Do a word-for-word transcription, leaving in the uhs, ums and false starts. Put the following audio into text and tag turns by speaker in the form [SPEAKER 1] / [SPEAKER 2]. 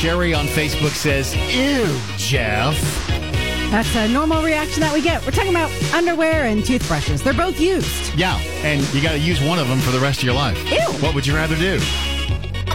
[SPEAKER 1] Jerry on Facebook says, ew, Jeff.
[SPEAKER 2] That's a normal reaction that we get. We're talking about underwear and toothbrushes. They're both used.
[SPEAKER 1] Yeah, and you got to use one of them for the rest of your life.
[SPEAKER 2] Ew.
[SPEAKER 1] What would you rather do?